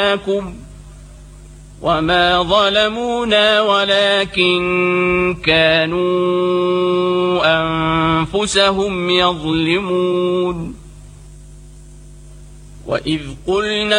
وما ظلمونا ولكن كانوا أنفسهم يظلمون. وإذ قلنا